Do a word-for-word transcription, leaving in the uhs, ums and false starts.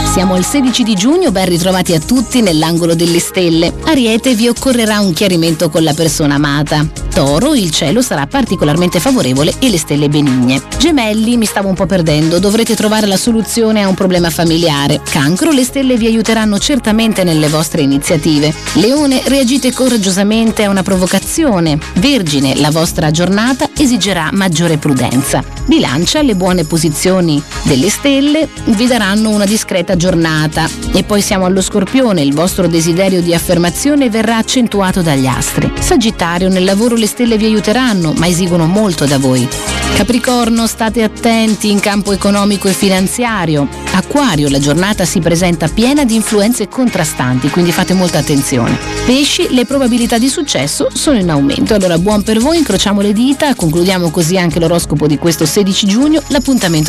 Siamo il sedici di giugno, ben ritrovati a tutti nell'angolo delle stelle. Ariete, vi occorrerà un chiarimento con la persona amata. Toro, il cielo sarà particolarmente favorevole e le stelle benigne. Gemelli, mi stavo un po' perdendo, dovrete trovare la soluzione a un problema familiare. Cancro, le stelle vi aiuteranno certamente nelle vostre iniziative. Leone, reagite coraggiosamente a una provocazione. Vergine, la vostra giornata esigerà maggiore prudenza. Bilancia, le buone posizioni delle stelle vi daranno una discreta giornata. E poi siamo allo Scorpione, il vostro desiderio di affermazione verrà accentuato dagli astri. Sagittario, nel lavoro le stelle vi aiuteranno, ma esigono molto da voi. Capricorno, state attenti in campo economico e finanziario. Acquario, la giornata si presenta piena di influenze contrastanti, quindi fate molta attenzione. Pesci, le probabilità di successo sono in aumento. Allora buon per voi, incrociamo le dita, concludiamo così anche l'oroscopo di questo sedici giugno. L'appuntamento